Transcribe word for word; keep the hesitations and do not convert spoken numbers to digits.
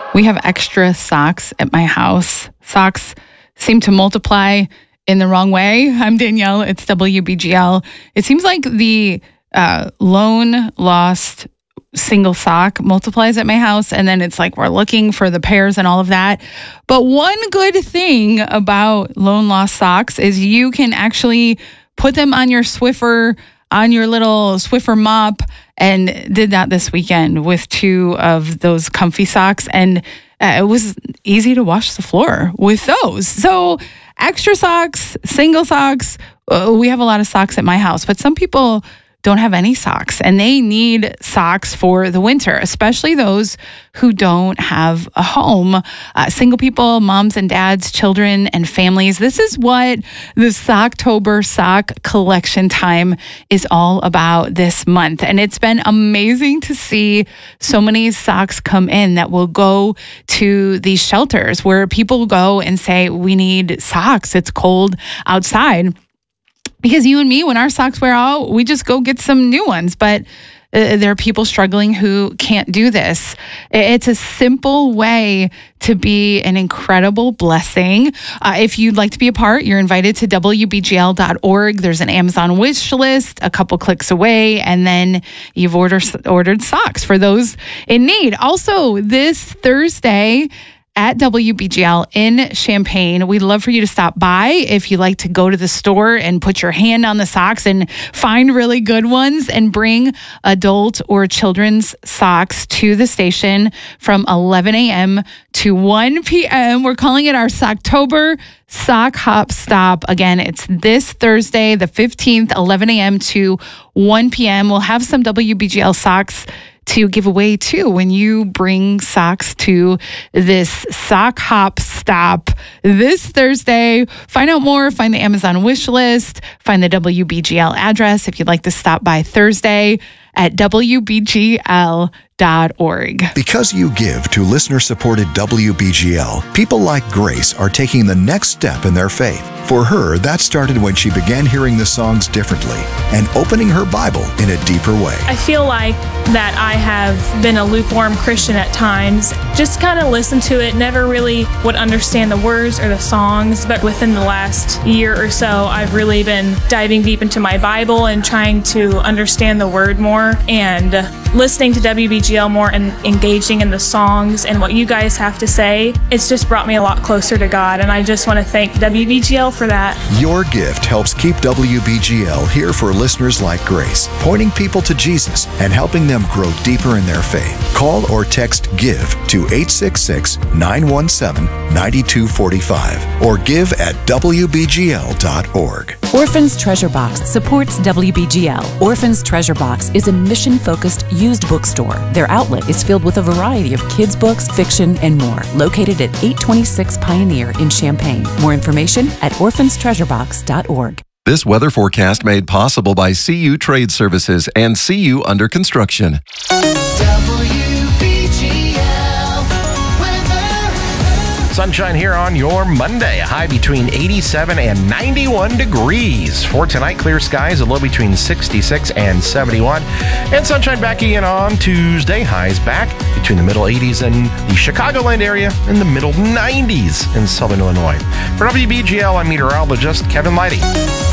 We have extra socks at my house. Socks seem to multiply in the wrong way. I'm Danielle. It's W B G L. It seems like the uh, loan lost single sock multiplies at my house, and then it's like we're looking for the pairs and all of that. But one good thing about loan lost socks is you can actually put them on your Swiffer, on your little Swiffer mop, and did that this weekend with two of those comfy socks. And uh, it was easy to wash the floor with those. So extra socks, single socks. Uh, we have a lot of socks at my house, but some people don't have any socks, and they need socks for the winter, especially those who don't have a home. Uh, single people, moms and dads, children and families. This is what the Socktober sock collection time is all about this month. And it's been amazing to see so many socks come in that will go to these shelters where people go and say, we need socks. It's cold outside. Because you and me, when our socks wear out, we just go get some new ones. But uh, there are people struggling who can't do this. It's a simple way to be an incredible blessing. Uh, if you'd like to be a part, you're invited to W B G L dot org. There's an Amazon wish list a couple clicks away, and then you've ordered, ordered socks for those in need. Also, this Thursday, at W B G L in Champaign, we'd love for you to stop by if you like to go to the store and put your hand on the socks and find really good ones and bring adult or children's socks to the station from eleven a.m. to one p.m. We're calling it our Socktober Sock Hop Stop. Again, it's this Thursday, the fifteenth, eleven a.m. to one p.m. We'll have some W B G L socks to give away too when you bring socks to this sock hop stop this Thursday. Find out more, find the Amazon wish list, find the W B G L address if you'd like to stop by Thursday at W B G L dot org. Because you give to listener-supported W B G L, people like Grace are taking the next step in their faith. For her, that started when she began hearing the songs differently and opening her Bible in a deeper way. I feel like that I have been a lukewarm Christian at times. Just kind of listen to it, never really would understand the words or the songs, but within the last year or so, I've really been diving deep into my Bible and trying to understand the word more, and listening to W B G L more and engaging in the songs and what you guys have to say. It's just brought me a lot closer to God, and I just want to thank W B G L for that. Your gift helps keep W B G L here for listeners like Grace, pointing people to Jesus and helping them grow deeper in their faith. Call or text GIVE to eight six six, nine one seven, nine two four five or give at W B G L dot org. Orphan's Treasure Box supports W B G L. Orphan's Treasure Box is a mission-focused used bookstore. Their outlet is filled with a variety of kids' books, fiction, and more. Located at eight twenty-six Pioneer in Champaign. More information at orphans treasure box dot org. This weather forecast made possible by C U Trade Services and C U Under Construction. Sunshine here on your Monday. A high between eighty-seven and ninety-one degrees. For tonight, clear skies, a low between sixty-six and seventy-one. And sunshine back again on Tuesday. Highs back between the middle eighties in the Chicagoland area and the middle nineties in southern Illinois. For W B G L, I'm meteorologist Kevin Leidy.